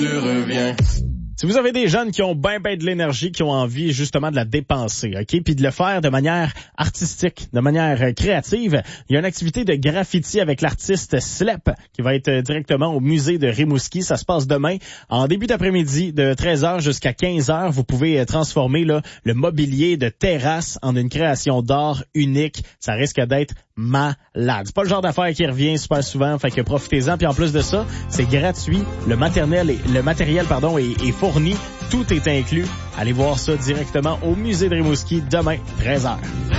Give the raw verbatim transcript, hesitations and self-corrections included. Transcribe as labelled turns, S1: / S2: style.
S1: tu reviens.
S2: Si vous avez des jeunes qui ont ben ben de l'énergie, qui ont envie justement de la dépenser, ok, puis de le faire de manière artistique, de manière euh, créative, il y a une activité de graffiti avec l'artiste Slep qui va être euh, directement au musée de Rimouski. Ça se passe demain en début d'après-midi de treize heures jusqu'à quinze heures. Vous pouvez euh, transformer là le mobilier de terrasse en une création d'art unique. Ça risque d'être malade. C'est pas le genre d'affaire qui revient super souvent, fait que profitez-en. Puis en plus de ça, c'est gratuit. Le matériel, est, le matériel pardon, est, est fourni. Tout est inclus. Allez voir ça directement au musée de Rimouski demain, treize heures.